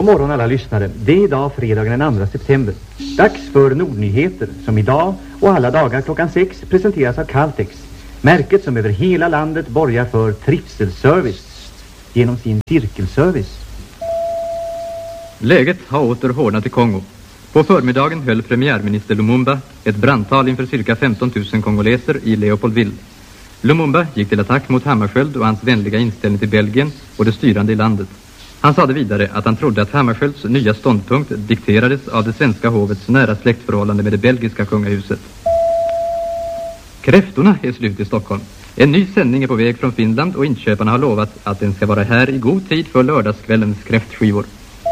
God morgon alla lyssnare. Det är idag fredagen den 2 september. Dags för Nordnyheter som idag och alla dagar klockan 6 presenteras av Caltex. Märket som över hela landet borgar för trivselservice genom sin cirkelservice. Läget har åter hårdnat i Kongo. På förmiddagen höll premiärminister Lumumba ett brandtal inför cirka 15 000 kongoleser i Leopoldville. Lumumba gick till attack mot Hammarskjöld och hans vänliga inställning till Belgien och det styrande i landet. Han sade vidare att han trodde att Hammarskjölds nya ståndpunkt dikterades av det svenska hovets nära släktförhållande med det belgiska kungahuset. Kräftorna är slut i Stockholm. En ny sändning är på väg från Finland och inköparna har lovat att den ska vara här i god tid för lördagskvällens kräftskivor.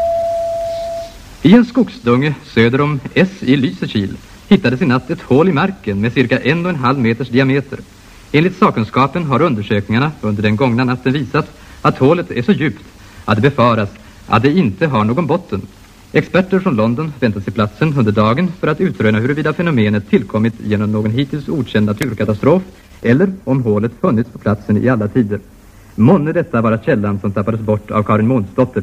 I en skogsdunge söder om S i Lysekil hittades i natt ett hål i marken med cirka 1,5 meters diameter. Enligt sakkunskapen har undersökningarna under den gångna natten visat att hålet är så djupt att det befaras att det inte har någon botten. Experter från London väntas i platsen under dagen för att utröna huruvida fenomenet tillkommit genom någon hittills okänd naturkatastrof eller om hålet funnits på platsen i alla tider. Månne detta vara källan som tappades bort av Karin Månsdotter.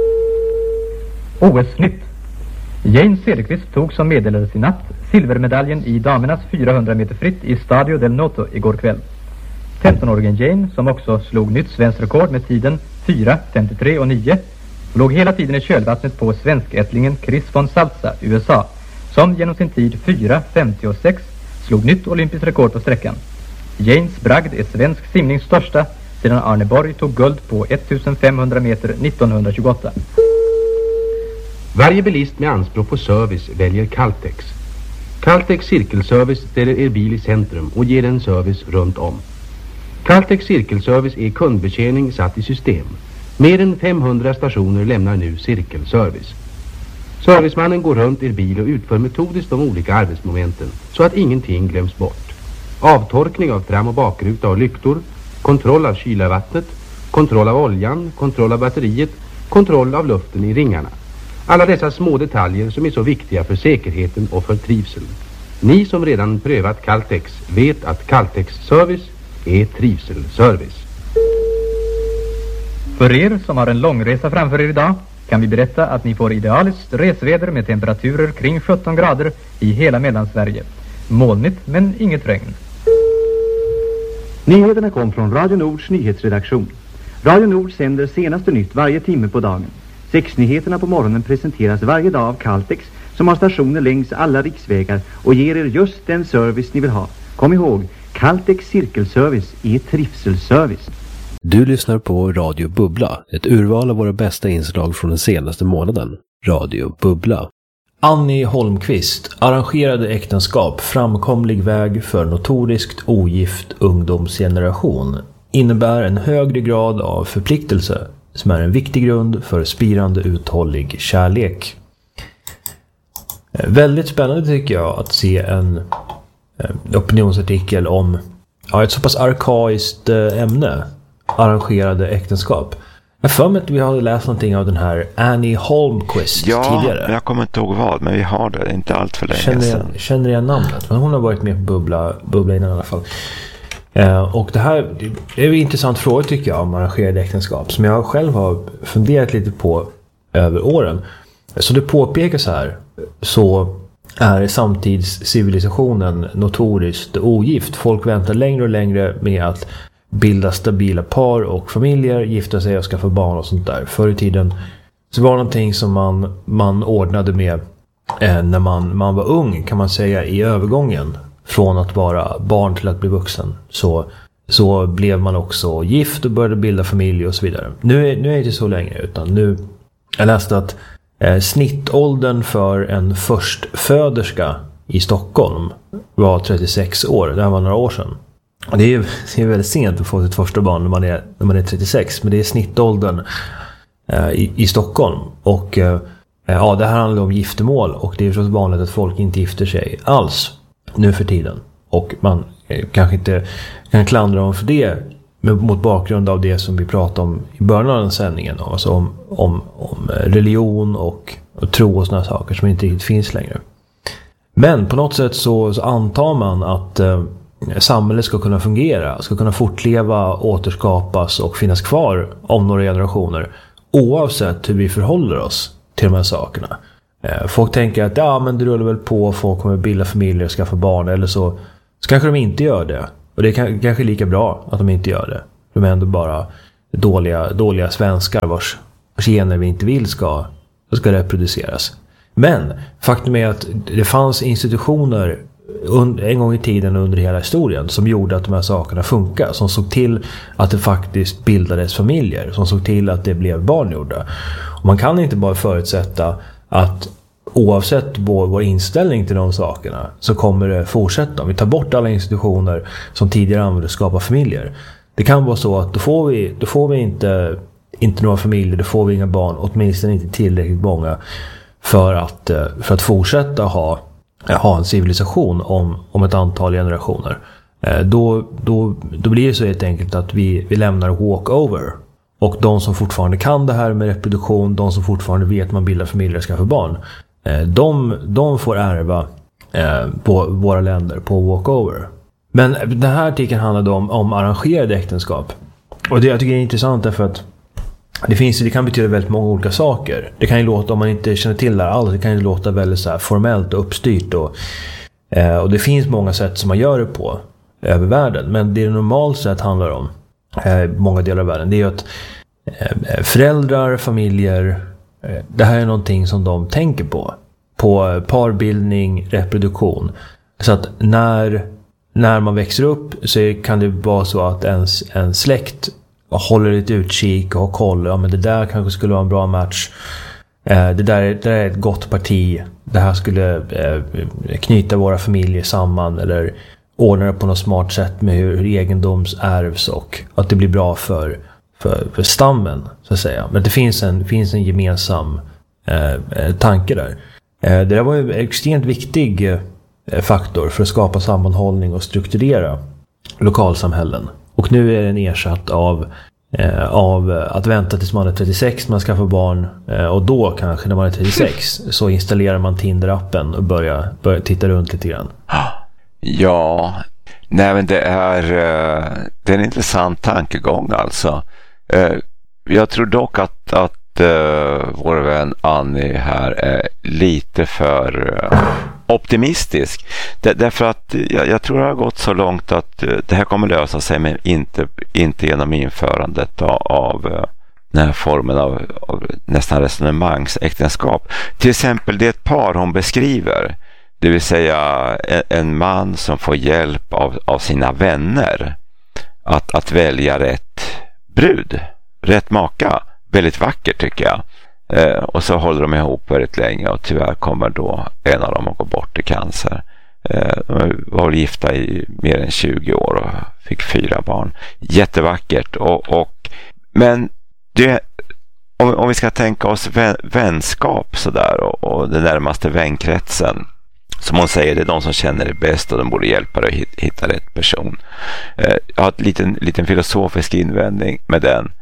OS-nytt. Jane Cederqvist tog som meddelades i natt silvermedaljen i damernas 400 meter fritt i Stadio del Noto igår kväll. 15-åringen Jane, som också slog nytt svensk rekord med tiden 4:53 och 9, låg hela tiden i kölvattnet på svenskättlingen Chris von Salza, USA, som genom sin tid 4:50 slog nytt olympiskt rekord på sträckan. Janes bragd är svensk simnings största sedan Arne Borg tog guld på 1500 meter 1928. Varje bilist med anspråk på service väljer Caltex. Caltex cirkelservice ställer er bil i centrum och ger en service runt om. Caltex cirkelservice är kundbetjäning satt i system. Mer än 500 stationer lämnar nu cirkelservice. Servicemannen går runt er bil och utför metodiskt de olika arbetsmomenten så att ingenting glöms bort. Avtorkning av fram- och bakruta och lyktor, kontroll av kylarvattnet, kontroll av oljan, kontroll av batteriet, kontroll av luften i ringarna. Alla dessa små detaljer som är så viktiga för säkerheten och för trivseln. Ni som redan prövat Caltex vet att Caltex service är trivselservice. För er som har en långresa framför er idag kan vi berätta att ni får idealiskt resväder med temperaturer kring 17 grader i hela Mellansverige. Molnigt men inget regn. Nyheterna kom från Radio Nords nyhetsredaktion. Radio Nord sänder senaste nytt varje timme på dagen. 6-nyheterna på morgonen presenteras varje dag av Caltex som har stationer längs alla riksvägar och ger er just den service ni vill ha. Kom ihåg, Caltex cirkelservice är trivselservice. Du lyssnar på Radio Bubbla, ett urval av våra bästa inslag från den senaste månaden. Radio Bubbla. Annie Holmqvist, arrangerade äktenskap, framkomlig väg för notoriskt ogift ungdomsgeneration, innebär en högre grad av förpliktelse som är en viktig grund för spirande uthållig kärlek. Väldigt spännande tycker jag att se en opinionsartikel om ett så pass arkaiskt ämne, arrangerade äktenskap. Jag för mig att vi hade läst någonting av den här Annie Holmqvist tidigare. Ja, jag kommer inte ihåg vad, men vi har det inte allt för länge sedan. Känner jag namnet? Men hon har varit med på Bubbla innan i alla fall. Och det här är en intressant fråga tycker jag om arrangerade äktenskap som jag själv har funderat lite på över åren. Så det påpekas här så är samtidscivilisationen notoriskt ogift. Folk väntar längre och längre med att bilda stabila par och familjer, gifta sig och skaffa barn och sånt där. Förr i tiden så var det någonting som man ordnade med när man var ung, kan man säga, i övergången från att vara barn till att bli vuxen. Så blev man också gift och började bilda familj och så vidare. Nu är det inte så länge, utan nu jag läste att snittåldern för en förstföderska i Stockholm var 36 år. Det här var några år sedan. Det är väldigt sent att få sitt första barn när man är 36, men det är snittåldern i Stockholm. Och det här handlar om giftermål, och det är förstås vanligt att folk inte gifter sig alls nu för tiden. Och man kanske inte kan klandra dem för det mot bakgrund av det som vi pratade om i början av den sändningen, alltså om religion och tro och sådana saker som inte riktigt finns längre. Men på något sätt så antar man att samhället ska kunna fungera, ska kunna fortleva, återskapas och finnas kvar om några generationer oavsett hur vi förhåller oss till de här sakerna. Folk tänker att men det rullar väl på, folk kommer bilda familjer och skaffa barn, eller så kanske de inte gör det. Och det är kanske lika bra att de inte gör det. De är ändå bara dåliga svenskar vars gener vi inte vill ska reproduceras. Men faktum är att det fanns institutioner en gång i tiden under hela historien som gjorde att de här sakerna funkar, som såg till att det faktiskt bildades familjer, som såg till att det blev barngjorda. Och man kan inte bara förutsätta att oavsett vår inställning till de sakerna så kommer det fortsätta. Om vi tar bort alla institutioner som tidigare använde att skapa familjer, det kan vara så att då får vi inte några familjer, då får vi inga barn, åtminstone inte tillräckligt många för att fortsätta ha en civilisation om ett antal generationer. Då blir det så helt enkelt att vi lämnar walkover. Och de som fortfarande kan det här med reproduktion, de som fortfarande vet att man bildar familjer och skaffar barn, de får ärva på våra länder på walkover. Men den här artikeln handlade om arrangerade äktenskap. Och det jag tycker är intressant därför att det kan betyda väldigt många olika saker. Det kan ju låta, om man inte känner till det här alls, det kan ju låta väldigt så här formellt och uppstyrt. Och det finns många sätt som man gör det på över världen. Men det normalt sett handlar om många delar av världen, det är ju att föräldrar, familjer, det här är någonting som de tänker på parbildning, reproduktion. Så att när man växer upp så kan det vara så att en släkt håller lite utkik och har koll. Men det där kanske skulle vara en bra match. Det där är ett gott parti. Det här skulle knyta våra familjer samman eller ordna det på något smart sätt med hur egendoms ärvs och att det blir bra för stammen, så att säga. Men det finns en gemensam tanke där. Det där var ju en extremt viktig faktor för att skapa sammanhållning och strukturera lokalsamhällen. Och nu är den ersatt av att vänta tills man är 36 man ska få barn, och då kanske när man är 36 så installerar man Tinder-appen och börjar titta runt lite grann. Ja, nej, men det är en intressant tankegång alltså. Jag tror dock att vår vän Annie här är lite för optimistisk. Därför att jag tror det har gått så långt att det här kommer lösa sig, men inte genom införandet av den här formen av nästan resonemangsäktenskap. Till exempel det ett par hon beskriver, det vill säga en man som får hjälp av sina vänner att välja rätt brud, rätt maka. Väldigt vackert tycker jag. Och så håller de ihop väldigt länge och tyvärr kommer då en av dem att gå bort i cancer. De var gifta i mer än 20 år och fick 4 barn. Jättevackert. Men det, om vi ska tänka oss vänskap sådär och den närmaste vänkretsen, som hon säger, det är de som känner det bäst och de borde hjälpa dig att hitta rätt person. Jag har en liten filosofisk invändning med den.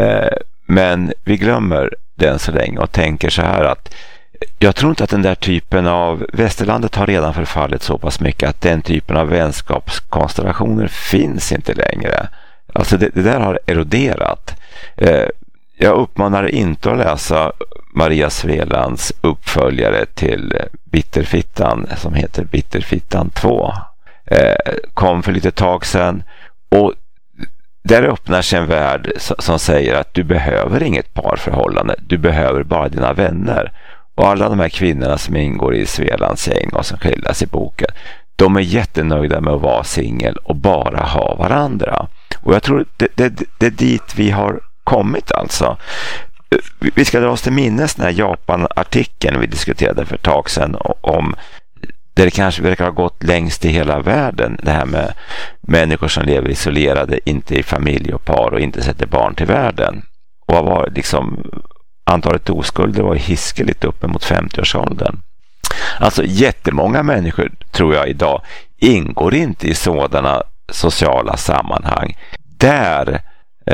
Men vi glömmer den så länge och tänker så här att jag tror inte att den där typen av västerlandet har redan förfallit så pass mycket att den typen av vänskapskonstellationer finns inte längre. Alltså det där har eroderat. Jag uppmanar inte att läsa Maria Svelands uppföljare till Bitterfittan som heter Bitterfittan 2. Kom för lite tag sedan och där öppnar sig en värld som säger att du behöver inget parförhållande, du behöver bara dina vänner. Och alla de här kvinnorna som ingår i Svelands gäng och som skildras i boken, de är jättenöjda med att vara singel och bara ha varandra. Och jag tror det är dit vi har kommit alltså. Vi ska dra oss till minnes den här Japan-artikeln vi diskuterade för ett tag sedan om där det kanske verkar ha gått längst i hela världen, det här med människor som lever isolerade, inte i familj och par och inte sätter barn till världen. Och var liksom antalet oskulder var hiskeligt uppe mot 50-årsåldern. Alltså jättemånga människor tror jag idag ingår inte i sådana sociala sammanhang där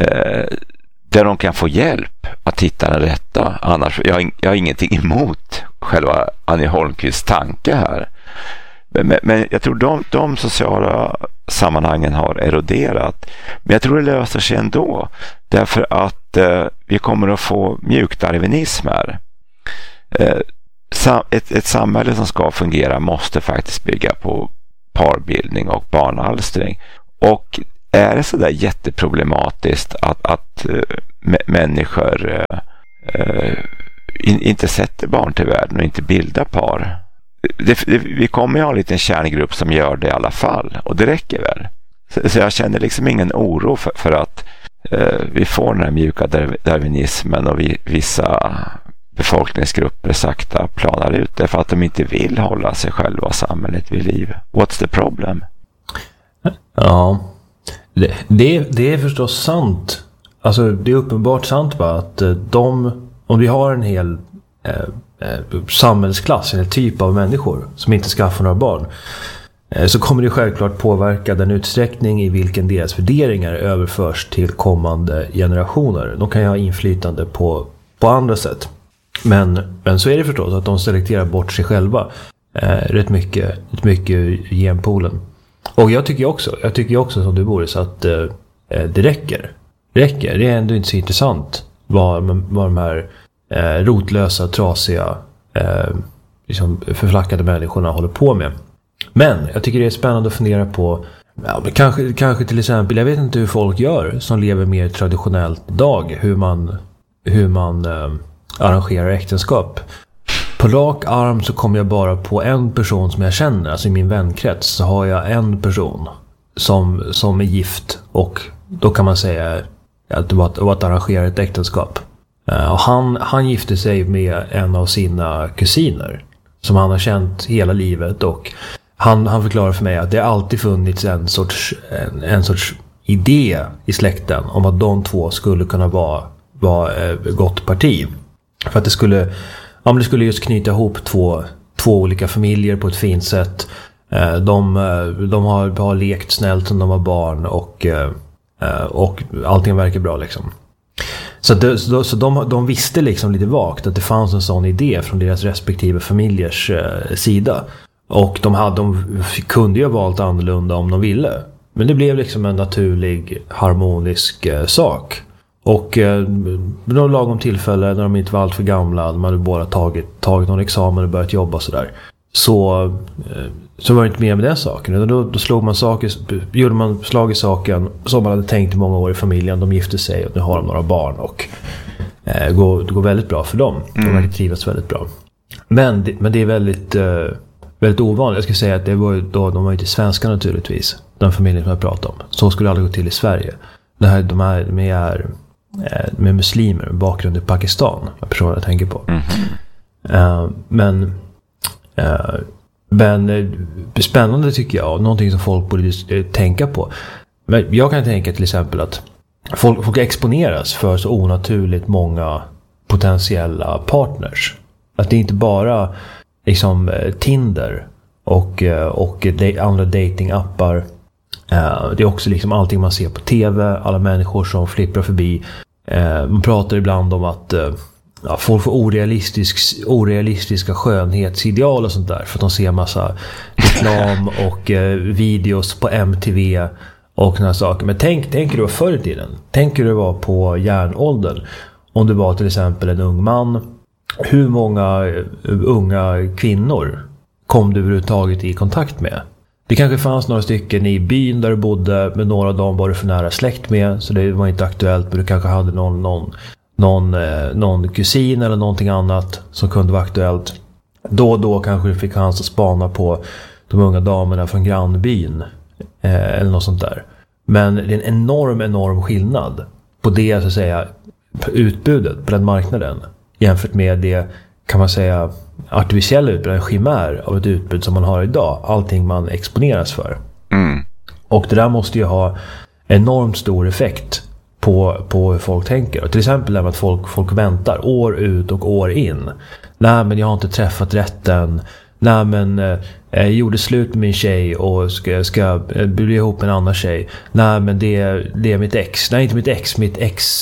de kan få hjälp att hitta den rätta. Annars, jag har ingenting emot själva Annie Holmqvists tanke här. Men jag tror de sociala sammanhangen har eroderat. Men jag tror det löser sig ändå. Därför att vi kommer att få mjukdarwinism här. Ett samhälle som ska fungera måste faktiskt bygga på parbildning och barnalstring. Och är det så där jätteproblematiskt att människor inte sätter barn till världen och inte bildar par? Vi kommer ju ha en liten kärngrupp som gör det i alla fall, och det räcker väl. Så jag känner liksom ingen oro för att vi får den här mjuka darwinismen och vissa befolkningsgrupper sakta planar ut det för att de inte vill hålla sig själva och samhället vid liv. What's the problem? Ja, det är förstås sant. Alltså det är uppenbart sant bara att om vi har en hel samhällsklass, en typ av människor som inte skaffar några barn, så kommer det självklart påverka den utsträckning i vilken deras värderingar överförs till kommande generationer. De kan ju ha inflytande på andra sätt. Men så är det förstås att de selekterar bort sig själva rätt mycket i genpoolen. Och jag tycker också som du Boris att det räcker. Det är ändå inte så intressant vad de här rotlösa, trasiga, liksom förflackade människorna håller på med. Men jag tycker det är spännande att fundera på, kanske till exempel, jag vet inte hur folk gör som lever mer traditionellt idag, hur man arrangerar äktenskap. På rak arm så kommer jag bara på en person som jag känner, alltså i min vänkrets så har jag en person som är gift, och då kan man säga att det var att arrangera ett äktenskap. Och han gifte sig med en av sina kusiner som han har känt hela livet, och han förklarar för mig att det alltid funnits en sorts idé i släkten om att de två skulle kunna vara gott parti. För att det skulle just knyta ihop två olika familjer på ett fint sätt. De har lekt snällt som de var barn, och allting verkar bra liksom. Så de visste liksom lite vagt att det fanns en sån idé från deras respektive familjers sida. Och de kunde ju ha valt annorlunda om de ville. Men det blev liksom en naturlig, harmonisk sak. Och vid någon lagom tillfälle när de inte var allt för gamla, de hade bara tagit någon examen och börjat jobba sådär, så var det inte mer med den saken. Då gjorde man slag i saken som man hade tänkt i många år i familjen. De gifte sig och nu har de några barn, och det går väldigt bra för dem. De verkar trivas väldigt bra. Men det är väldigt ovanligt. Jag skulle säga att de var inte svenska naturligtvis, den familjen som jag pratade om. Så skulle det aldrig gå till i Sverige. De är muslimer med bakgrund i Pakistan, jag personligen jag tänker på. Men spännande tycker jag, och någonting som folk borde tänka på. Men jag kan tänka till exempel att folk exponeras för så onaturligt många potentiella partners. Att det inte bara liksom Tinder och andra datingappar. Det är också liksom allting man ser på tv, alla människor som flipprar förbi. Man pratar ibland om att folk får orealistiska skönhetsideal och sånt där, för att de ser massa reklam och videos på MTV och såna saker. Men tänker du förr i tiden? Tänker du var på järnåldern? Om du var till exempel en ung man, hur många unga kvinnor kom du överhuvudtaget i kontakt med? Det kanske fanns några stycken i byn där du bodde, men några av dem var du för nära släkt med, så det var inte aktuellt. Men du kanske hade någon kusin eller någonting annat som kunde vara aktuellt. Då och då kanske du fick chans att spana på de unga damerna från grannbyn eller något sånt där. Men det är en enorm skillnad på det, så att säga, utbudet på den marknaden jämfört med det, kan man säga, artificiella utbud, en chimär av ett utbud som man har idag. Allting man exponeras för. Och det där måste ju ha enormt stor effekt på hur folk tänker. Och till exempel att folk väntar år ut och år in. Nej, men jag har inte träffat rätten. Nej, men jag gjorde slut med min tjej och ska bli ihop med en annan tjej. Nej, men det är mitt ex. Nej, inte mitt ex, mitt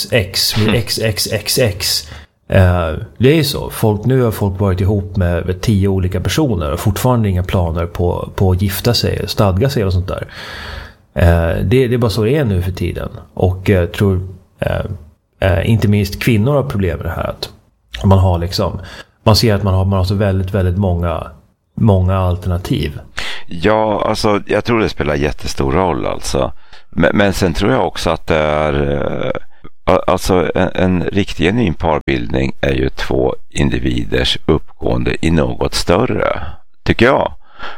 ex. Det är ju så. Nu har folk varit ihop med 10 olika personer och fortfarande inga planer på att gifta sig, stadga sig och sånt där. Det är bara så det är nu för tiden. Och jag tror inte minst kvinnor har problem med det här. Att man har liksom, man ser att man har så väldigt, väldigt många alternativ. Ja, alltså jag tror det spelar jättestor roll alltså. Men sen tror jag också att det är alltså en riktig genuin parbildning är ju 2 individers uppgående i något större, tycker jag.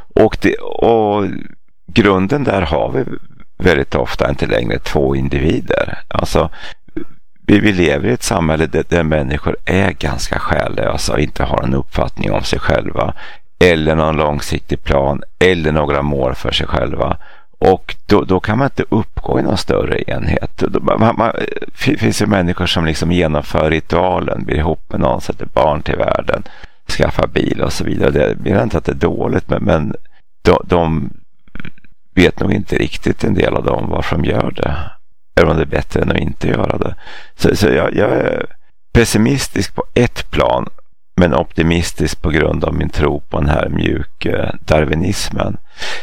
Och grunden där har vi väldigt ofta inte längre 2 individer. Alltså vi lever i ett samhälle där människor är ganska själlösa och inte har en uppfattning om sig själva eller någon långsiktig plan eller några mål för sig själva. Och då kan man inte uppgå i någon större enhet. Det finns ju människor som liksom genomför ritualen, blir ihop med någon, sätter barn till världen, skaffar bil och så vidare. Det blir inte att det är dåligt, men de vet nog inte riktigt, en del av dem, varför de gör det. Eller om det är bättre än att inte göra det. Så jag är pessimistisk på ett plan, men optimistisk på grund av min tro på den här mjuk darwinismen.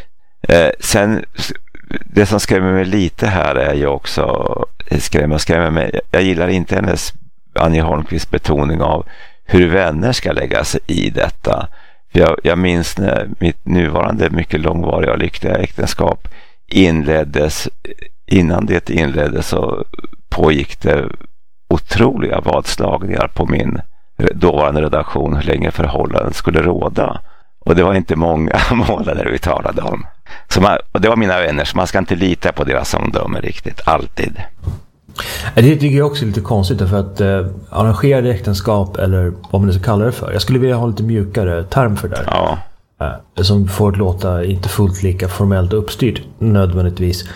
Sen det som skrämmer mig lite här är ju också skrämmer mig. Jag gillar inte hennes Annie Holmqvist betoning av hur vänner ska lägga sig i detta. För jag minns när mitt nuvarande mycket långvariga och lyckliga äktenskap inleddes. Innan det inleddes så pågick det otroliga vadslagningar på min dåvarande redaktion hur länge förhållanden skulle råda. Och det var inte många månader vi talade om. Och det var mina vänner, så man ska inte lita på deras omdöme riktigt, alltid. Det tycker jag också är lite konstigt, för att arrangerade äktenskap, eller vad man nu ska kalla det för. Jag skulle vilja ha lite mjukare term för det. Ja. Som får att låta inte fullt lika formellt uppstyrt nödvändigtvis.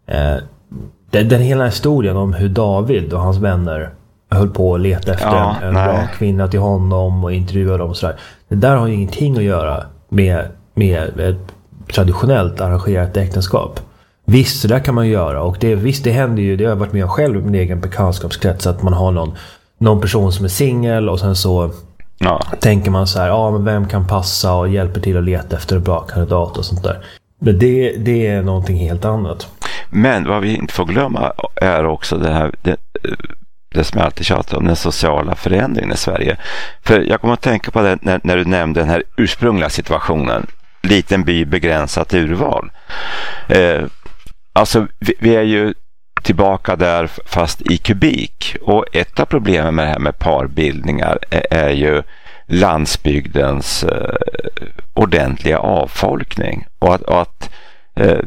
Den hela historien om hur David och hans vänner höll på att leta efter en bra kvinna till honom och intervjua dem och sådär. Det där har ju ingenting att göra med ett traditionellt arrangerat äktenskap. Visst, det där kan man göra, och det händer ju, det har jag varit med själv i min egen bekantskapskrets, att man har någon person som är singel och sen så tänker man så här, men vem kan passa, och hjälper till att leta efter en bra kandidat och sånt där. Men det är någonting helt annat. Men vad vi inte får glömma är också det som jag alltid tjatar om, den sociala förändringen i Sverige. För jag kommer att tänka på det när du nämnde den här ursprungliga situationen. Liten by, begränsat urval. Alltså vi är ju tillbaka där, fast i kubik. Och ett av problemen med det här med parbildningar är ju landsbygdens ordentliga avfolkning. Och att det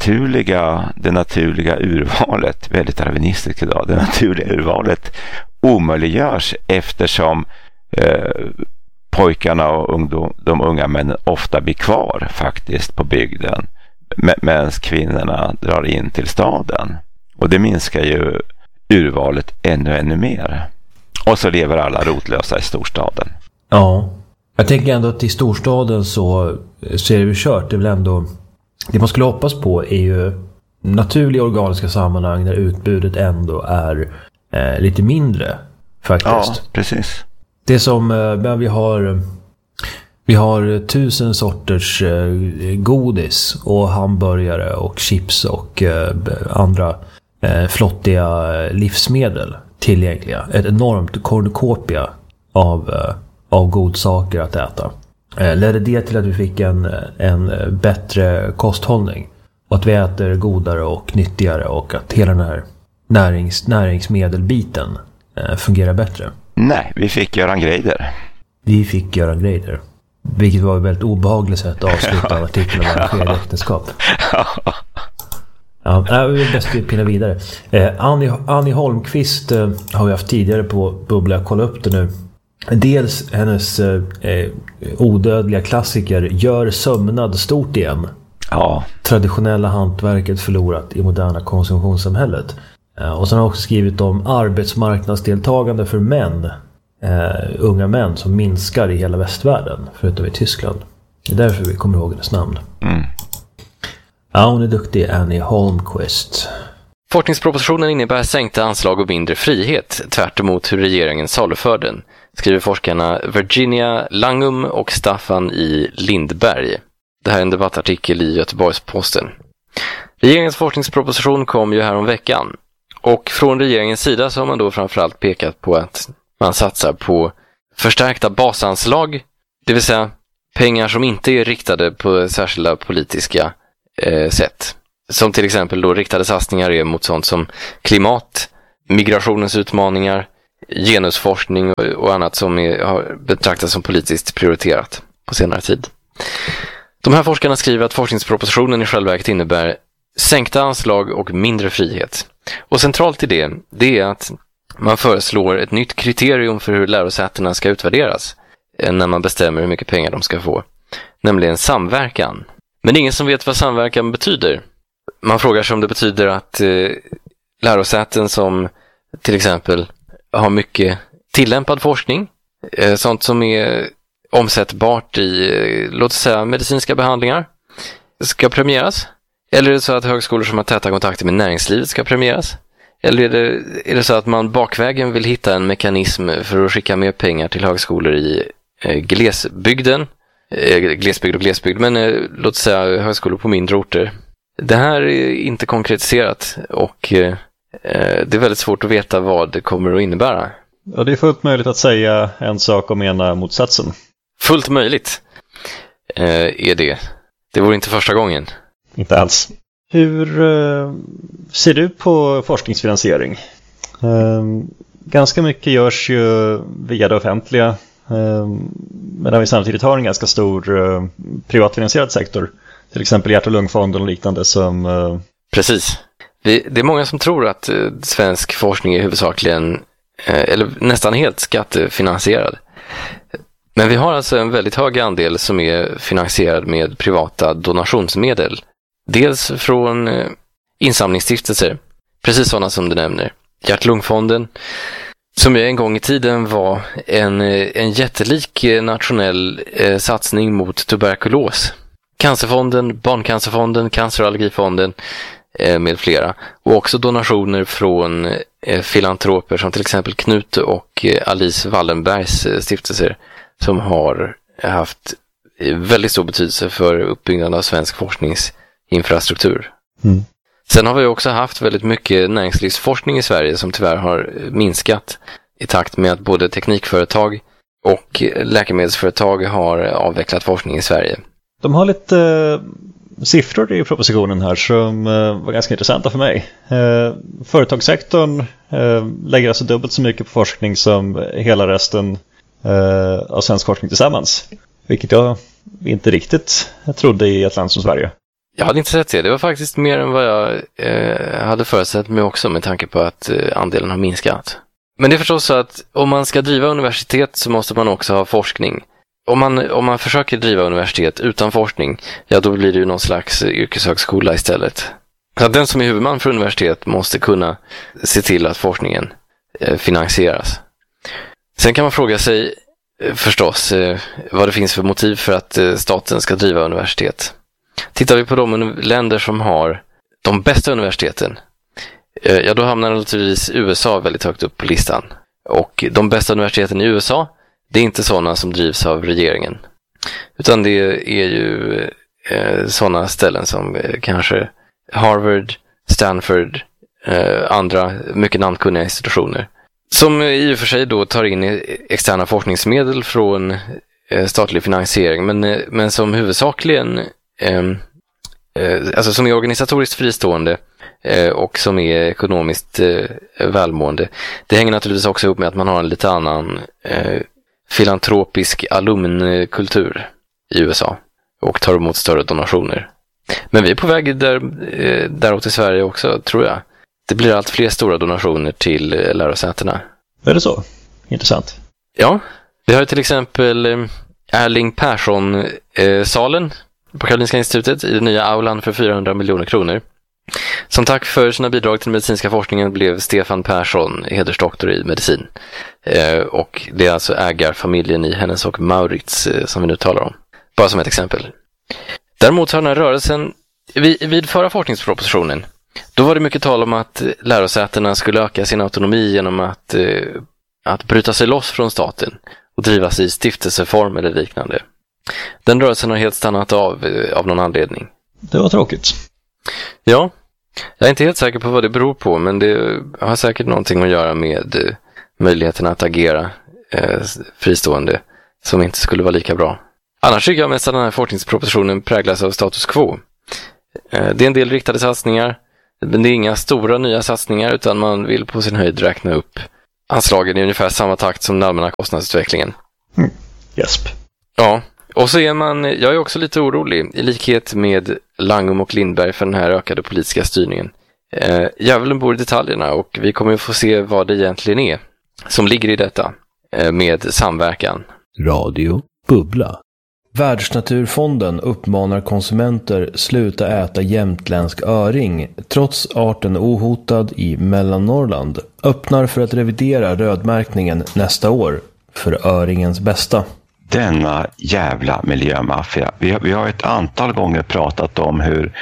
naturliga urvalet, väldigt darwinistiskt idag, det naturliga urvalet omöjliggörs, eftersom pojkarna och de unga männen ofta blir kvar faktiskt på bygden, medan kvinnorna drar in till staden. Och det minskar ju urvalet ännu mer. Och så lever alla rotlösa i storstaden. Ja, jag tänker ändå att i storstaden så är det ju kört. Det är väl ändå, det man skulle hoppas på är ju naturliga organiska sammanhang där utbudet ändå är lite mindre faktiskt. Ja, precis. Det är som vi har 1000 sorters godis och hamburgare och chips och andra flottiga livsmedel tillgängliga. Ett enormt kornukopia av godsaker att äta. Ledde det till att vi fick en bättre kosthållning, och att vi äter godare och nyttigare, och att hela den här näringsmedelbiten fungerar bättre? Nej, vi fick Göran Greider. Vilket var ett väldigt obehagligt sätt att avsluta artikeln om arrangerade äktenskap. Ja, det är bäst att pinna vidare. Annie Holmqvist har vi haft tidigare på Bubbla. Jag kollar upp det nu. Dels hennes odödliga klassiker Gör sömnad stort igen. Ja. Traditionella hantverket förlorat i moderna konsumtionssamhället. Och sen har också skrivit om arbetsmarknadsdeltagande för män. Unga män som minskar i hela västvärlden, förutom i Tyskland. Det är därför vi kommer ihåg hennes namn. Ja, hon är duktig, Annie Holmqvist. Forskningspropositionen innebär sänkta anslag och mindre frihet, tvärt emot hur regeringen saluför den, skriver forskarna Virginia Langum och Staffan I. Lindberg. Det här är en debattartikel i Göteborgs-Posten. Regeringens forskningsproposition kom ju här om veckan. Och från regeringens sida så har man då framförallt pekat på att man satsar på förstärkta basanslag, det vill säga pengar som inte är riktade på särskilda politiska sätt. Som till exempel då riktade satsningar är mot sånt som klimat, migrationens utmaningar, genusforskning och annat som har betraktats som politiskt prioriterat på senare tid. De här forskarna skriver att forskningspropositionen i själva verket innebär sänkta anslag och mindre frihet. Och centralt i det är att man föreslår ett nytt kriterium för hur lärosätena ska utvärderas när man bestämmer hur mycket pengar de ska få, nämligen samverkan. Men det är ingen som vet vad samverkan betyder. Man frågar sig om det betyder att lärosäten som till exempel har mycket tillämpad forskning, sånt som är omsättbart i, låt oss säga, medicinska behandlingar, ska premieras. Eller är det så att högskolor som har täta kontakter med näringslivet ska premieras? Eller är det så att man bakvägen vill hitta en mekanism för att skicka mer pengar till högskolor i glesbygden? Glesbygd, men låt oss säga högskolor på mindre orter. Det här är inte konkretiserat och det är väldigt svårt att veta vad det kommer att innebära. Ja, det är fullt möjligt att säga en sak och mena motsatsen. Fullt möjligt är det. Det vore inte första gången. Inte alls. Hur ser du på forskningsfinansiering? Ganska mycket görs ju via det offentliga, medan vi samtidigt har en ganska stor privatfinansierad sektor. Till exempel hjärt- och lungfonden och liknande som... Precis. Det är många som tror att svensk forskning är huvudsakligen, eller nästan helt skattefinansierad. Men vi har alltså en väldigt hög andel som är finansierad med privata donationsmedel. Dels från insamlingsstiftelser, precis sådana som du nämner. Hjärt- och lungfonden, som en gång i tiden var en jättelik nationell satsning mot tuberkulos. Cancerfonden, Barncancerfonden, Cancer- och allergifonden med flera. Och också donationer från filantroper som till exempel Knut och Alice Wallenbergs stiftelser, som har haft väldigt stor betydelse för uppbyggnaden av svensk forskningsinfrastruktur. Mm. Sen har vi också haft väldigt mycket näringslivsforskning i Sverige som tyvärr har minskat i takt med att både teknikföretag och läkemedelsföretag har avvecklat forskning i Sverige. De har lite siffror i propositionen här som var ganska intressanta för mig. Företagssektorn lägger alltså dubbelt så mycket på forskning som hela resten av svensk forskning tillsammans. Vilket jag inte riktigt trodde i ett land som Sverige. Jag hade inte sett det. Det var faktiskt mer än vad jag hade förutsett mig också, med tanke på att andelen har minskat. Men det är förstås så att om man ska driva universitet så måste man också ha forskning. Om man försöker driva universitet utan forskning, ja, då blir det ju någon slags yrkeshögskola istället. Så att den som är huvudman för universitet måste kunna se till att forskningen finansieras. Sen kan man fråga sig förstås vad det finns för motiv för att staten ska driva universitet. Tittar vi på de länder som har de bästa universiteten, ja, då hamnar naturligtvis USA väldigt högt upp på listan. Och de bästa universiteten i USA, det är inte sådana som drivs av regeringen. Utan det är ju sådana ställen som kanske Harvard, Stanford, andra mycket namnkunniga institutioner. Som i och för sig då tar in externa forskningsmedel från statlig finansiering, men som huvudsakligen alltså som är organisatoriskt fristående och som är ekonomiskt välmående. Det hänger naturligtvis också ihop med att man har en lite annan filantropisk alumnkultur i USA och tar emot större donationer. Men vi är på väg däråt i Sverige också, tror jag. Det blir allt fler stora donationer till lärosätena. Är det så? Intressant. Ja, vi har till exempel Erling Persson-salen på Karolinska institutet i den nya aulan för 400 miljoner kronor. Som tack för sina bidrag till den medicinska forskningen blev Stefan Persson hedersdoktor i medicin. Och det är alltså ägarfamiljen i Hennes och Maurits som vi nu talar om. Bara som ett exempel. Däremot har den här rörelsen, vid förra forskningspropositionen, då var det mycket tal om att lärosätena skulle öka sin autonomi genom att bryta sig loss från staten och drivas i stiftelseform eller liknande. Den rörelsen har helt stannat av någon anledning. Det var tråkigt. Ja, Jag är inte helt säker på vad det beror på, men det har säkert någonting att göra med möjligheten att agera fristående som inte skulle vara lika bra. Annars tycker jag mest att den här forskningspropositionen präglas av status quo. Det är en del riktade satsningar, men det är inga stora nya satsningar, utan man vill på sin höjd räkna upp anslagen i ungefär samma takt som den allmänna kostnadsutvecklingen. Jesp. Ja, och så är jag är också lite orolig, i likhet med Langum och Lindberg, för den här ökade politiska styrningen. Djävulen bor i detaljerna, och vi kommer att få se vad det egentligen är som ligger i detta med samverkan. Radio Bubbla. Världsnaturfonden uppmanar konsumenter sluta äta jämtländsk öring trots arten ohotad i Mellannorrland. Öppnar för att revidera rödmärkningen nästa år för öringens bästa. Denna jävla miljömaffia. Vi har ett antal gånger pratat om hur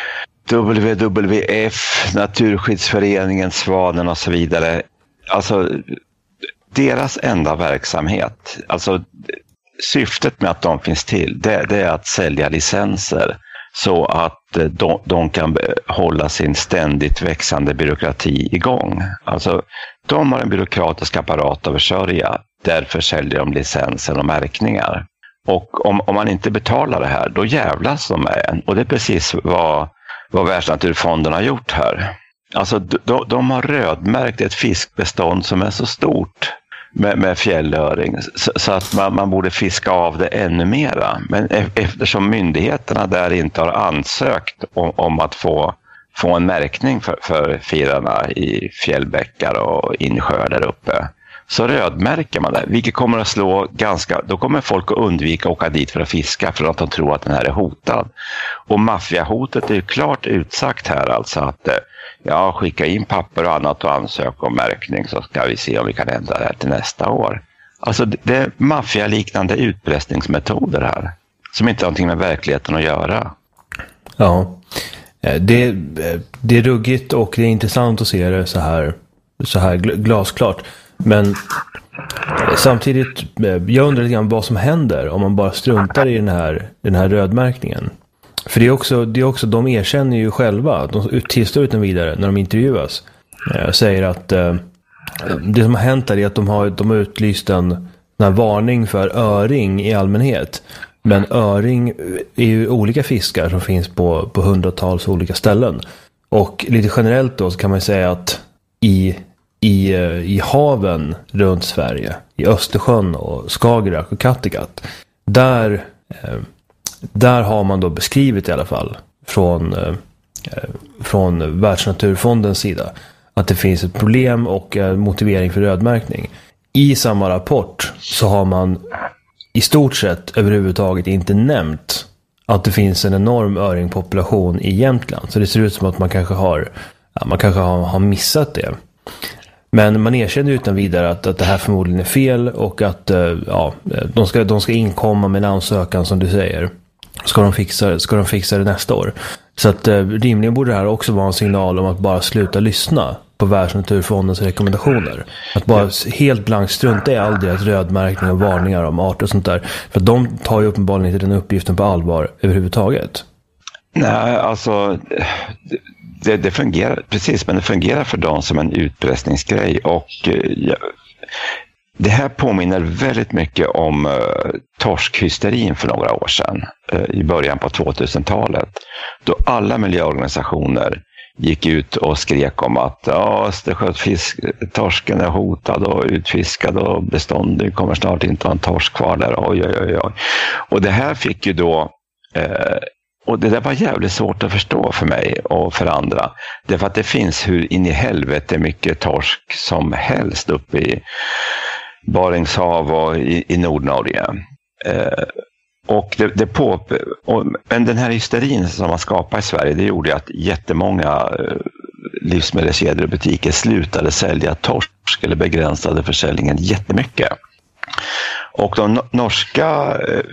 WWF, Naturskyddsföreningen, Svanen och så vidare, alltså deras enda verksamhet, alltså syftet med att de finns till, det är att sälja licenser så att de kan hålla sin ständigt växande byråkrati igång. Alltså, de har en byråkratisk apparat att försörja, därför säljer de licenser och märkningar. Och om man inte betalar det här, då jävlas de med en. Och det är precis vad Världsnaturfonden har gjort här. Alltså, de har rödmärkt ett fiskbestånd som är så stort med fjällöring så att man borde fiska av det ännu mera. Men eftersom myndigheterna där inte har ansökt om att få en märkning för firarna i fjällbäckar och insjöar där uppe, så rödmärker man det, vilket kommer att slå då kommer folk att undvika att åka dit för att fiska för att de tror att den här är hotad. Och maffiahotet är ju klart utsagt här, alltså att skicka in papper och annat och ansöka om märkning, så ska vi se om vi kan ändra det här till nästa år. Alltså det är maffialiknande utpressningsmetoder här som inte har någonting med verkligheten att göra. Ja, det är ruggigt och det är intressant att se det så här glasklart. Men samtidigt, jag undrar lite grann vad som händer om man bara struntar i den här rödmärkningen. För det är också de erkänner ju själva, de tillstår utan vidare när de intervjuas, säger att det som har hänt är att de har utlyst en här varning för öring i allmänhet. Men öring är ju olika fiskar som finns på hundratals olika ställen. Och lite generellt då så kan man säga att i haven runt Sverige, i Östersjön och Skagerrak och Kattegatt, där har man då beskrivit i alla fall från Världsnaturfondens sida att det finns ett problem och motivering för rödmärkning. I samma rapport så har man i stort sett överhuvudtaget inte nämnt att det finns en enorm öringpopulation i Jämtland. Så det ser ut som att man kanske har missat det. Men man erkänner utan vidare att det här förmodligen är fel och att de ska inkomma med en ansökan som du säger. Ska de fixa det nästa år? Så att rimligen borde det här också vara en signal om att bara sluta lyssna på Världsnaturfondens rekommendationer. Att bara helt blankt strunta i all deras rödmärkning och varningar om arter och sånt där. För de tar ju uppenbarligen inte den uppgiften på allvar överhuvudtaget. Nej, alltså det fungerar precis, men det fungerar för dem som en utpressningsgrej. Och det här påminner väldigt mycket om torskhysterin för några år sedan, i början på 2000-talet, då alla miljöorganisationer gick ut och skrek om att torsken är hotad och utfiskad och beståndet kommer snart inte ha en torsk kvar där. Oj. Och det här fick ju då och det där var jävligt svårt att förstå för mig och för andra. Därför att det finns hur in i helvete mycket torsk som helst uppe i Baringshav och i Nordnorge. Men den här hysterin som man skapade i Sverige, det gjorde att jättemånga livsmedelskedjor och butiker slutade sälja torsk eller begränsade försäljningen jättemycket. Och de norska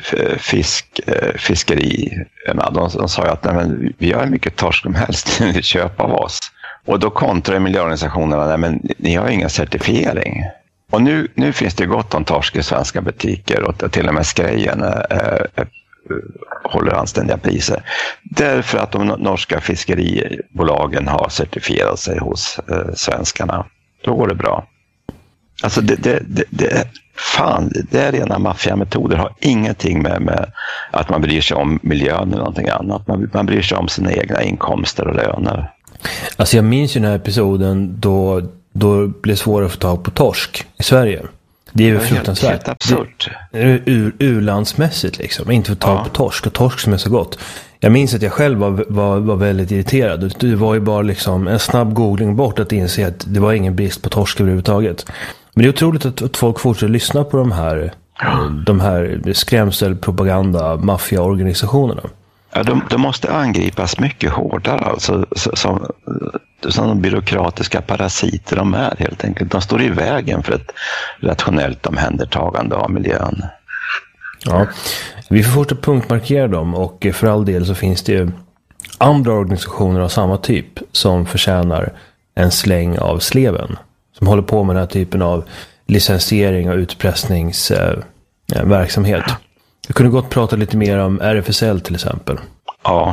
fiskerierna, de sa ju att vi har mycket torsk som helst ni köpa av oss. Och då kontrar miljöorganisationerna, men ni har ingen certifiering. Och nu finns det gott om torsk i svenska butiker och till och med Skrejen håller anständiga priser. Därför att de norska fiskeribolagen har certifierat sig hos svenskarna. Då går det bra. Alltså det är rena maffiametoder. Har ingenting med att man bryr sig om miljön eller någonting annat. Man bryr sig om sina egna inkomster och löner. Alltså jag minns ju den här episoden då det blev svårare att få tag på torsk i Sverige. Det är ju fruktansvärt. Helt absurt. U-landsmässigt liksom. Inte få tag på torsk. Och torsk som är så gott. Jag minns att jag själv var väldigt irriterad. Det var ju bara liksom en snabb googling bort att inse att det var ingen brist på torsk överhuvudtaget. Men det är otroligt att folk fortsätter lyssna på de här skrämselpropaganda maffiaorganisationerna. Ja, de måste angripas mycket hårdare alltså, som de byråkratiska parasiter de är helt enkelt. De står i vägen för ett rationellt omhändertagande av miljön. Ja, vi får fortsätta punktmarkera dem, och för all del så finns det ju andra organisationer av samma typ som förtjänar en släng av sleven. Som håller på med den här typen av licensiering och utpressningsverksamhet. Vi kunde gott prata lite mer om RFSL till exempel. Ja,